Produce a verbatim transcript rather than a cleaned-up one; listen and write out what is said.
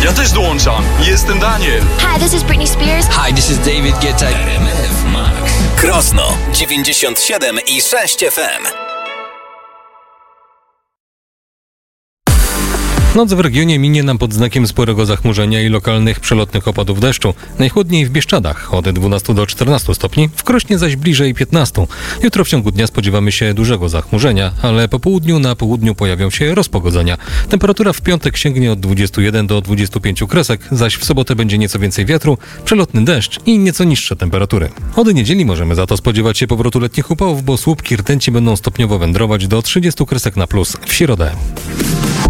Ja też dołączam. Jestem Daniel. Hi, this is Britney Spears. Hi, this is David Guetta. R M F Max. Krosno dziewięćdziesiąt siedem i sześć F M. Noc w regionie minie nam pod znakiem sporego zachmurzenia i lokalnych przelotnych opadów deszczu. Najchłodniej w Bieszczadach od dwunastu do czternastu stopni, w Krośnie zaś bliżej piętnastu. Jutro w ciągu dnia spodziewamy się dużego zachmurzenia, ale po południu na południu pojawią się rozpogodzenia. Temperatura w piątek sięgnie od dwudziestu jeden do dwudziestu pięciu kresek, zaś w sobotę będzie nieco więcej wiatru, przelotny deszcz i nieco niższe temperatury. Od niedzieli możemy za to spodziewać się powrotu letnich upałów, bo słupki rtęci będą stopniowo wędrować do trzydziestu kresek na plus w środę.